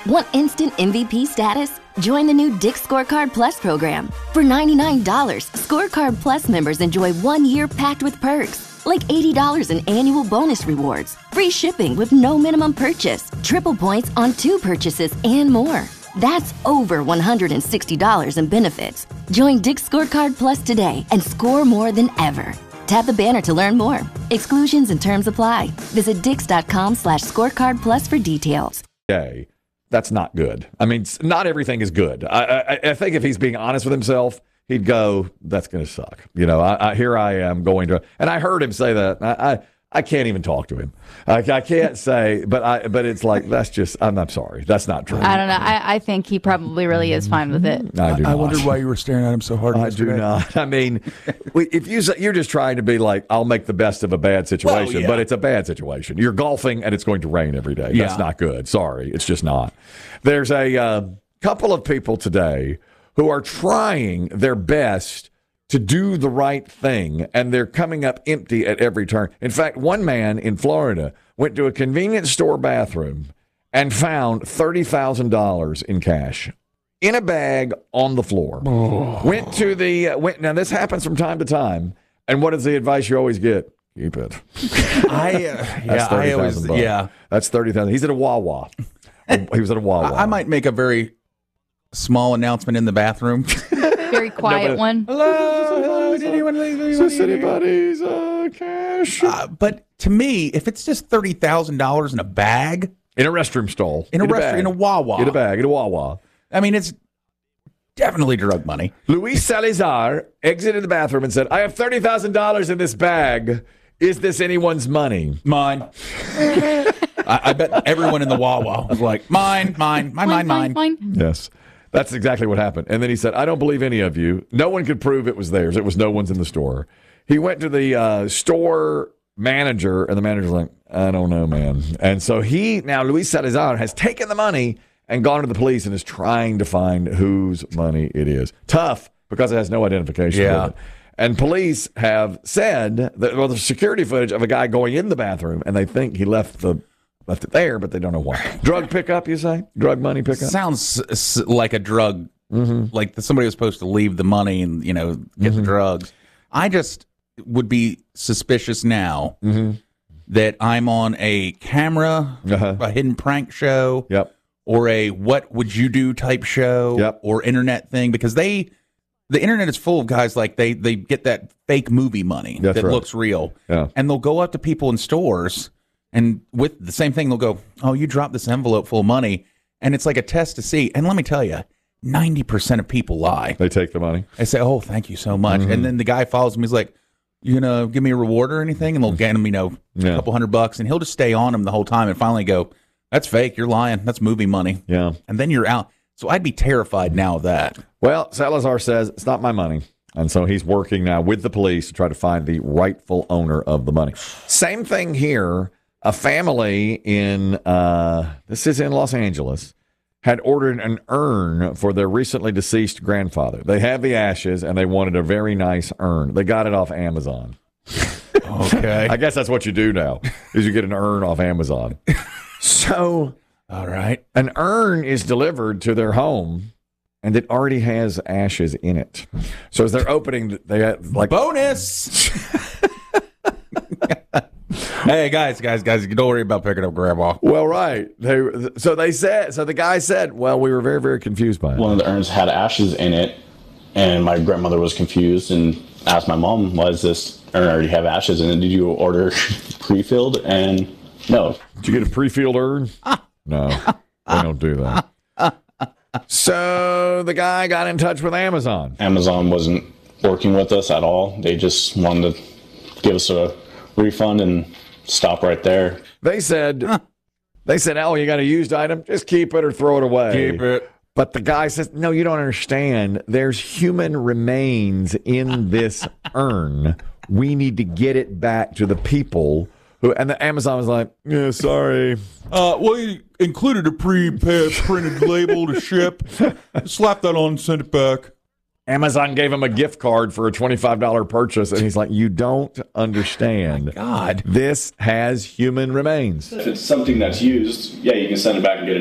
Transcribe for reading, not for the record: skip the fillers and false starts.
Want instant MVP status? Join the new Dick's Scorecard Plus program. For $99, Scorecard Plus members enjoy 1 year packed with perks, like $80 in annual bonus rewards, free shipping with no minimum purchase, triple points on 2 purchases, and more. That's over $160 in benefits. Join Dick's Scorecard Plus today and score more than ever. Tap the banner to learn more. Exclusions and terms apply. Visit dix.com/scorecard plus for details. Okay, that's not good. I mean, not everything is good. I think if he's being honest with himself, he'd go, that's going to suck. You know, here I am going to, and I heard him say that. I can't even talk to him. I can't say, but it's like, that's just, I'm sorry. That's not true. I don't know. I think he probably really is fine with it. I wondered why you were staring at him so hard. I do not. I mean, if you're just trying to be like, I'll make the best of a bad situation, well, yeah. But it's a bad situation. You're golfing and it's going to rain every day. That's not good. Sorry. It's just not. There's a couple of people today who are trying their best to do the right thing, and they're coming up empty at every turn. In fact, one man in Florida went to a convenience store bathroom and found $30,000 in cash in a bag on the floor. Oh. Now this happens from time to time, and what is the advice you always get? Keep it. That's $30,000. That's $30,000. He's at a Wawa. He was at a Wawa. I might make a very small announcement in the bathroom. Very quiet one. Hello, did anyone leave anybody's cash? But to me, if it's just $30,000 in a bag, in a restroom stall, in a Wawa, in a bag, in a Wawa. I mean, it's definitely drug money. Luis Salazar exited the bathroom and said, "I have $30,000 in this bag. Is this anyone's money?" Mine. I bet everyone in the Wawa was like, mine. Yes. That's exactly what happened. And then he said, "I don't believe any of you. No one could prove it was theirs. It was no one's in the store." He went to the store manager, and the manager's like, "I don't know, man." And so Luis Salazar has taken the money and gone to the police and is trying to find whose money it is. Tough, because it has no identification with it. And police have said that, the security footage of a guy going in the bathroom, and they think he left it there, but they don't know why. Drug pickup, you say? Drug money pickup? Sounds like a drug. Mm-hmm. Like somebody was supposed to leave the money and, get the drugs. I just would be suspicious now that I'm on a camera, a hidden prank show, or a what would you do type show, or internet thing, because the internet is full of guys like they get that fake movie money that looks real, and they'll go up to people in stores. And with the same thing, they'll go, "Oh, you dropped this envelope full of money." And it's like a test to see. And let me tell you, 90% of people lie. They take the money. They say, "Oh, thank you so much." And then the guy follows him. He's like, "You going to give me a reward or anything?" And they'll get him, a couple $100. And he'll just stay on him the whole time and finally go, "That's fake. You're lying. That's movie money." Yeah. And then you're out. So I'd be terrified now of that. Well, Salazar says it's not my money. And so he's working now with the police to try to find the rightful owner of the money. Same thing here. A family this is in Los Angeles, had ordered an urn for their recently deceased grandfather. They have the ashes, and they wanted a very nice urn. They got it off Amazon. Okay. I guess that's what you do now, is you get an urn off Amazon. So, all right, an urn is delivered to their home, and it already has ashes in it. So as they're opening, they have like bonus. Hey, guys, don't worry about picking up Grandma. Well, right. So the guy said, well, we were very, very confused by it. One of the urns had ashes in it, and my grandmother was confused and asked my mom, "Why does this urn already have ashes in it? Did you order pre-filled?" And no. Did you get a pre-filled urn? No, they don't do that. So the guy got in touch with Amazon. Amazon wasn't working with us at all. They just wanted to give us a refund and stop right there. They said, "Oh, you got a used item? Just keep it or throw it away." Keep it. But the guy says, "No, you don't understand. There's human remains in this urn. We need to get it back to the people who." And the Amazon was like, "Yeah, sorry. We included a pre-printed label to ship. Slap that on and send it back." Amazon gave him a gift card for a $25 purchase, and he's like, "You don't understand. Oh, God, this has human remains." If it's something that's used, yeah, you can send it back and get